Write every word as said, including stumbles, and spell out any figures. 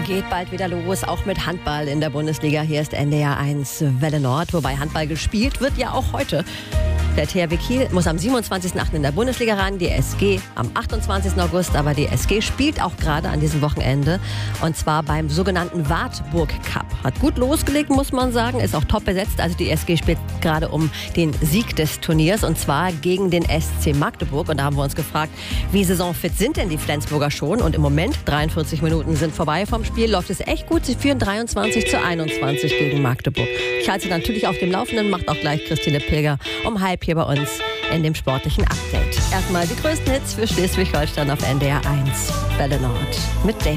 geht bald wieder los, auch mit Handball in der Bundesliga. Hier ist N D R eins Welle Nord, wobei Handball gespielt wird ja auch heute. Der T H W Kiel muss am siebenundzwanzigsten achten in der Bundesliga ran, die S G am achtundzwanzigsten August. Aber die S G spielt auch gerade an diesem Wochenende und zwar beim sogenannten Wartburg Cup. Hat gut losgelegt, muss man sagen, ist auch top besetzt. Also die S G spielt gerade um den Sieg des Turniers und zwar gegen den S C Magdeburg. Und da haben wir uns gefragt, wie saisonfit sind denn die Flensburger schon? Und im Moment, dreiundvierzig Minuten sind vorbei vom Spiel, läuft es echt gut. Sie führen dreiundzwanzig zu einundzwanzig gegen Magdeburg. Ich halte Sie natürlich auf dem Laufenden, macht auch gleich Christine Pilger um halb hier bei uns in dem sportlichen Update. Erstmal die größten Hits für Schleswig-Holstein auf N D R eins Welle Nord mit Dave.